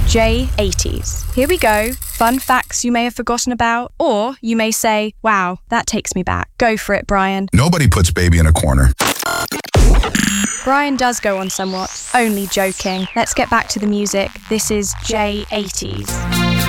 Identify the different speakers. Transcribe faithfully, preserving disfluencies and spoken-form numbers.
Speaker 1: J eighties. Here we go. Fun facts you may have forgotten about, or you may say, wow, that takes me back. Go for it, Brian.
Speaker 2: Nobody puts baby in a corner.
Speaker 1: Brian does go on somewhat. Only joking. Let's get back to the music. This is J eighties.